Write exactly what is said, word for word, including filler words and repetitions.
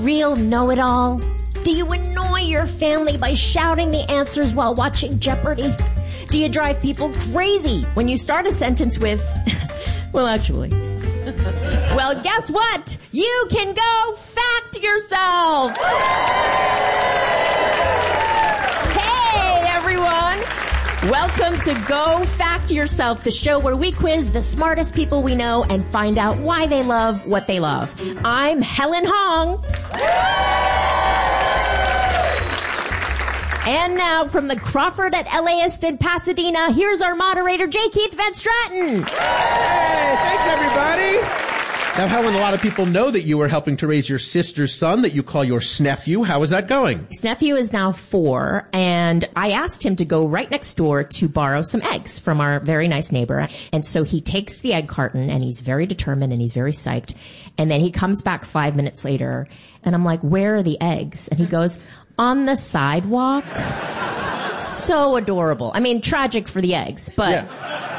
real know-it-all? Do you annoy your family by shouting the answers while watching Jeopardy? Do you drive people crazy when you start a sentence with, well, actually. Well, guess what? You can go fact yourself. Hey, everyone. Welcome to Go Fact Yourself, the show where we quiz the smartest people we know and find out why they love what they love. I'm Helen Hong. And now from the Crawford at LAist in Pasadena, here's our moderator, J. Keith Van Stratton. Hey, thanks everybody. Now, Helen, a lot of people know that you were helping to raise your sister's son that you call your snephew. How is that going? His nephew is now four, and I asked him to go right next door to borrow some eggs from our very nice neighbor. And so he takes the egg carton, and he's very determined, and he's very psyched. And then he comes back five minutes later, and I'm like, where are the eggs? And he goes, on the sidewalk. So adorable. I mean, tragic for the eggs, but... Yeah.